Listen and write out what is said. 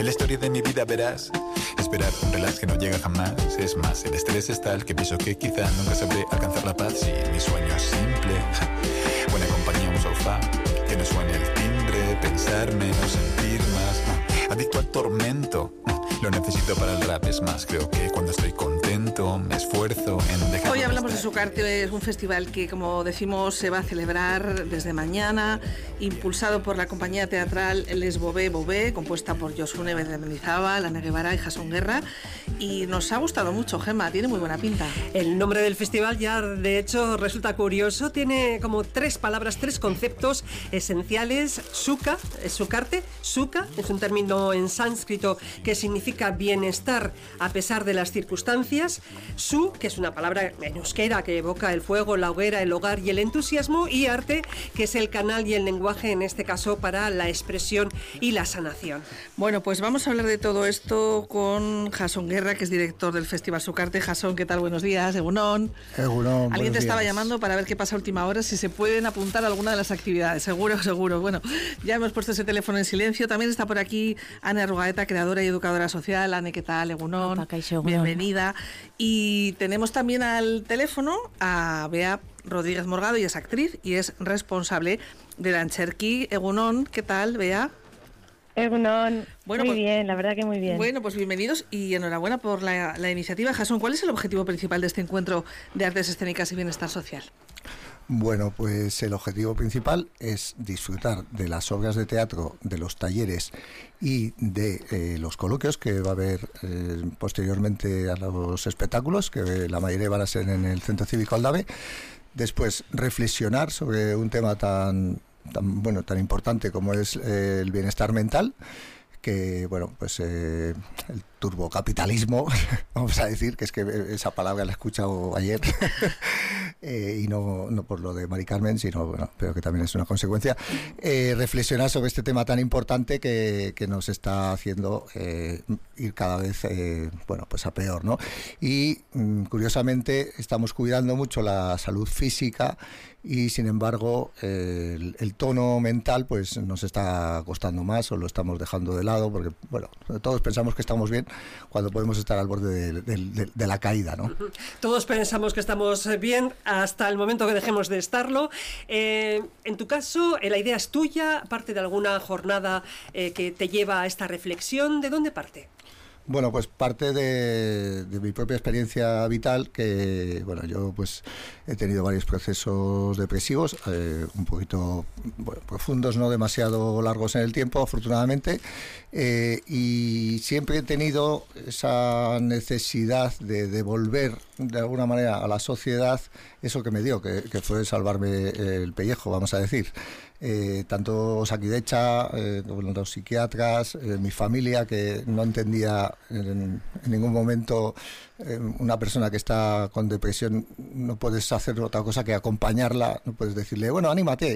la historia de mi vida verás. Esperar un relax que no llega jamás. Es más, el estrés es tal que pienso que quizá nunca sabré alcanzar la paz. Si mi sueño es simple, buena compañía, un sofá, que no suene el timbre, pensar menos, sentir más. Adicto al tormento, lo necesito para el rap. Es más, creo que cuando estoy contento me esfuerzo en dejar. Hoy hablamos de Sucarte, es un festival que, como decimos, se va a celebrar desde mañana, impulsado por la compañía teatral Les Bové, compuesta por Josune Mendizábal, Ana Guevara y Jason Guerra, y nos ha gustado mucho, Gemma, tiene muy buena pinta. El nombre del festival ya, de hecho, resulta curioso, tiene como 3 palabras, 3 conceptos esenciales. Suka, es Sucarte, Suka es un término en sánscrito que significa bienestar a pesar de las circunstancias. Su, que es una palabra en euskera que evoca el fuego, la hoguera, el hogar y el entusiasmo. Y arte, que es el canal y el lenguaje, en este caso, para la expresión y la sanación. Bueno, pues vamos a hablar de todo esto con Jason Guerra, que es director del Festival Sucarte. Jason, ¿qué tal? Buenos días, Egunon. Egunon. Alguien te estaba llamando para ver qué pasa a última hora, si se pueden apuntar a alguna de las actividades. Seguro. Bueno, ya hemos puesto ese teléfono en silencio. También está por aquí Ana Arrugaeta, creadora y educadora social. Ane, ¿qué tal? Egunon. Bienvenida. Y tenemos también al teléfono a Bea Rodríguez Morgado, y es actriz y es responsable de Antzerki. Egunon, ¿qué tal, Bea? Egunon, bueno, muy pues, bien, la verdad que muy bien. Bueno, pues bienvenidos y enhorabuena por la iniciativa. Jason, ¿cuál es el objetivo principal de este encuentro de artes escénicas y bienestar social? Bueno, pues el objetivo principal es disfrutar de las obras de teatro, de los talleres y de los coloquios que va a haber posteriormente a los espectáculos, que la mayoría van a ser en el Centro Cívico Aldave. Después, reflexionar sobre un tema tan importante como es el bienestar mental, que, bueno, pues el turbocapitalismo, vamos a decir, que es que esa palabra la he escuchado ayer, y no por lo de Mari Carmen, sino, bueno, pero que también es una consecuencia, reflexionar sobre este tema tan importante que nos está haciendo ir cada vez, pues a peor, ¿no? Y, curiosamente, estamos cuidando mucho la salud física y, sin embargo, el tono mental pues nos está costando más, o lo estamos dejando de lado, porque, bueno, todos pensamos que estamos bien cuando podemos estar al borde de la caída, ¿no? Todos pensamos que estamos bien hasta el momento que dejemos de estarlo. En tu caso, la idea es tuya, parte de alguna jornada que te lleva a esta reflexión. ¿De dónde parte? Bueno, pues parte de mi propia experiencia vital, que, bueno, yo pues he tenido varios procesos depresivos, un poquito profundos, no demasiado largos en el tiempo, afortunadamente, y siempre he tenido esa necesidad de devolver de alguna manera a la sociedad eso que me dio, que fue salvarme el pellejo, vamos a decir. Tanto Osakidetza, los psiquiatras, mi familia, que no entendía en ningún momento, una persona que está con depresión no puedes hacer otra cosa que acompañarla, no puedes decirle, bueno, anímate,